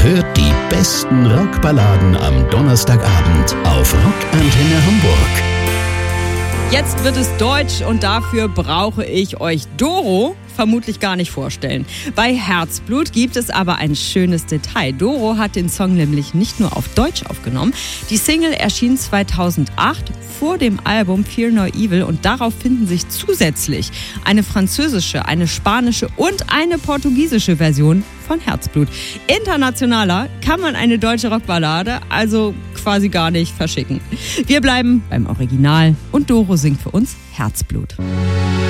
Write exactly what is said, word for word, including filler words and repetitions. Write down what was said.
Ihr hört die besten Rockballaden am Donnerstagabend auf Rockantenne Hamburg. Jetzt wird es deutsch und dafür brauche ich euch Doro vermutlich gar nicht vorstellen. Bei Herzblut gibt es aber ein schönes Detail. Doro hat den Song nämlich nicht nur auf Deutsch aufgenommen. Die Single erschien zweitausendacht vor dem Album Fear No Evil und darauf finden sich zusätzlich eine französische, eine spanische und eine portugiesische Version von Herzblut. Internationaler kann man eine deutsche Rockballade also quasi gar nicht verschicken. Wir bleiben beim Original und Doro singt für uns Herzblut.